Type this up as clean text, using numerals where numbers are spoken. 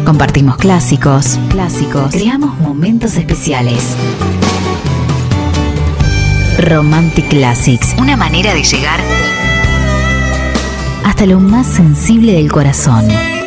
Compartimos clásicos. Creamos momentos especiales. Romantic Classics, una manera de llegar hasta lo más sensible del corazón.